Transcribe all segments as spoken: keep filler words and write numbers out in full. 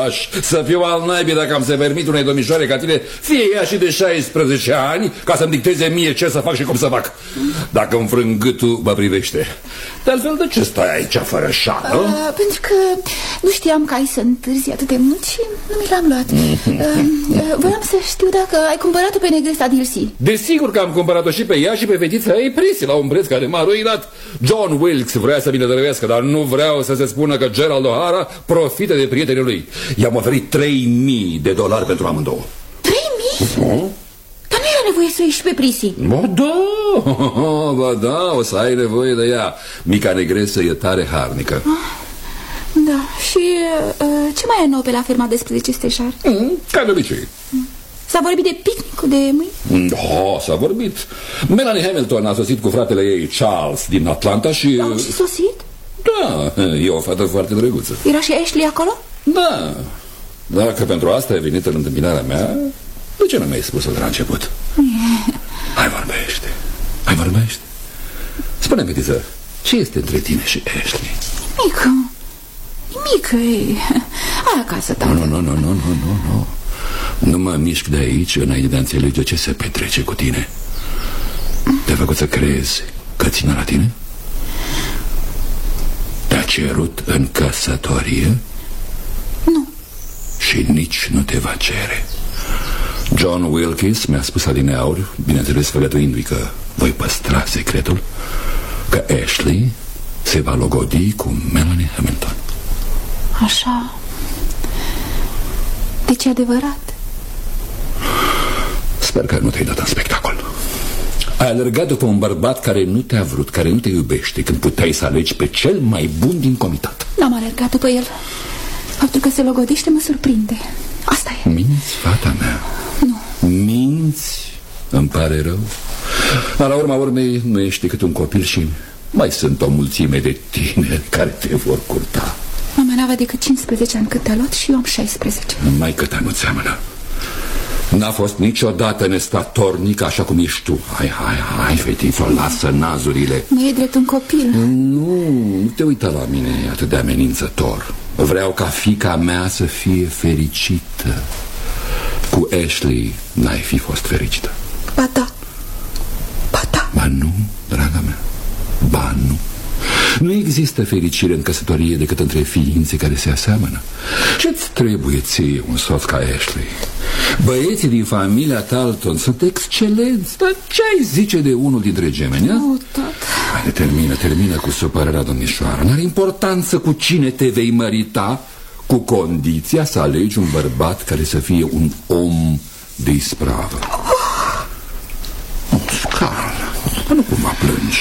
lași să fiu al naibii dacă am să permit unei domnișoare ca tine, fie ea și de șaisprezece ani, ca să-mi dicteze mie ce să fac și cum să fac. Dacă înfrâng gâtul, mă privește. De altfel, de ce stai aici fără șală? Uh, pentru că nu știam că ai să întârzi atât de mult și nu mi l-am luat. uh, uh, Voiam să știu dacă ai cumpărat-o pe negresta Dilsey. Desigur că am cumpărat-o și pe ea și pe fetița ei Prissy la un preț care m-a ruinat. John Wilkes vrea să mi le dăruiască, dar nu vreau să se spună că Gerald O'Hara profită de prietenii lui. I-am oferit trei mii de dolari pentru amândouă. trei mii? Uh-huh. Dar nu era nevoie să o ieși pe Prissy. Ba da, ba da, o să ai nevoie de ea. Mica negresă e tare harnică. Ah, da, și uh, ce mai e nou pe la ferma despre stejar? Mm, ca de obicei. Mm. S-a vorbit de picnicul de mâine? Da, s-a vorbit. Melanie Hamilton a sosit cu fratele ei Charles din Atlanta și... Au și sosit? Da, e o fată foarte drăguță. Era și Ashley acolo? Da. Dacă pentru asta ai venit în întâmpinarea mea, de ce nu mi-ai spus-o de la început? Hai vorbește. Hai vorbește. Spune-mi, Tiță, ce este între tine și Ashley? Mică. Mică e. Hai acasă, tata. Nu, nu, nu, nu, nu, nu, nu. Nu mă mișc de aici înainte de a înțelege ce se petrece cu tine. Te-a făcut să crezi că ține la tine? Te-a cerut în căsătorie? Nu. Și nici nu te va cere. John Wilkes mi-a spus adineauri, bineînțeles făgăduindu-i că voi păstra secretul, că Ashley se va logodi cu Melanie Hamilton. Așa. Deci e adevărat? Sper că nu te-ai dat în spectacol. Ai alergat după un bărbat care nu te-a vrut, care nu te iubește, când puteai să alegi pe cel mai bun din comitat. N-am alergat după el. Faptul că se logodește mă surprinde. Asta e. Minți, fata mea? Nu. Minți? Îmi pare rău. Dar la urma urmei nu ești decât un copil și mai sunt o mulțime de tineri care te vor curta. Mama n-avea decât cincisprezece ani cât te-a luat și eu am șaisprezece. Mai cât nu seamănă. N-a fost niciodată nestatornic așa cum ești tu. Hai, hai, hai, fetițo, lasă nazurile. Nu e drept un copil. Nu, nu te uita la mine atât de amenințător. Vreau ca fiica mea să fie fericită. Cu Ashley n-ai fi fost fericită. Ba da. Ba da. Ba nu, draga mea. Ba nu. Nu există fericire în căsătorie decât între ființe care se aseamănă. Ce-ți trebuie ție un soț ca Ashley? Băieții din familia Talton sunt excelenți. Dar ce ai zice de unul dintre gemeni? Nu, tată. Hai, termină, termină cu supărarea, domnișoară. N-are importanță cu cine te vei mărita, cu condiția să alegi un bărbat care să fie un om de ispravă. Oh, Scarla, nu cumva plângi.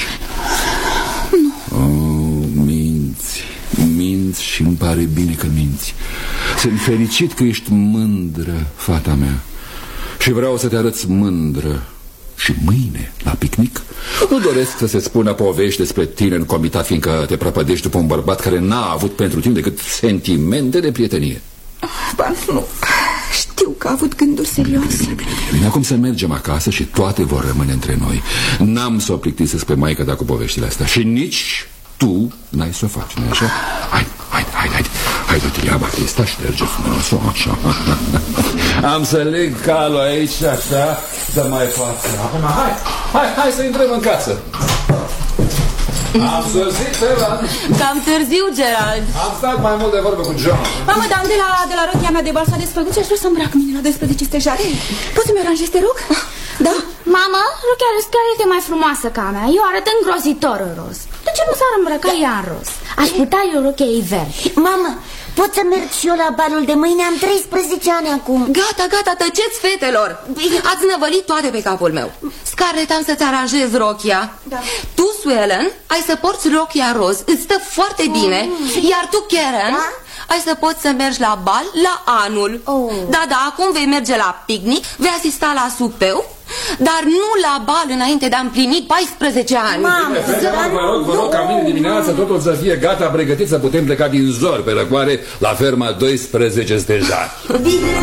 Nu. Oh, minți, minți și îmi pare bine că minți. Sunt fericit că ești mândră, fata mea. Și vreau să te arăți mândră. Și mâine, la picnic, nu doresc să se spună povești despre tine în comitat, fiindcă te prăpădești după un bărbat care n-a avut pentru tine decât sentimente de prietenie. Ba nu, știu că a avut gânduri serioase. Bine, bine, bine, bine, bine. Acum să mergem acasă și toate vor rămâne între noi. N-am să o plictisesc pe maică ta cu poveștile astea. Și nici tu n-ai să o faci, nu-i așa? Hai, hai, hai, hai. Hai, du-te, ia Batista, șterge frumos-o, așa. Am să leg calul aici, așa, să mai față. Acum, hai, hai, hai să intrăm în casă. Am sosit, Evan. Cam târziu, Gerald. Am stat mai mult de vorbă cu John. Mamă, dar de la, de la rochia mea de bal s-a despăgut și aș vrea să îmbrac mine la despre stejar. Poți să-mi aranjezi, te rog? Da? Mamă, rochia roz chiar este mai frumoasă ca a mea. Eu arăt îngrozitor în roz. De ce nu s-ar îmbrăca ea în roz? Aș putea eu rochia ei verde. Mamă, pot să merg și eu la balul de mâine? Am treisprezece ani acum. Gata, gata, tăceți, fetelor. Ați năvălit toate pe capul meu. Scarlett, am să-ți aranjez rochia. Da. Tu, Suelen, ai să porți rochia roz. Îți stă foarte bine. Iar tu, Karen, da? ai să poți să mergi la bal la anul. oh. Da, da, acum vei merge la picnic, vei asista la supeu, dar nu la bal înainte de a împlini paisprezece ani. Mamă, vă rog, vă rog ca mine dimineața totul să fie gata, pregătit să putem pleca din zor pe răcoare la ferma doisprezece stejar. Bine.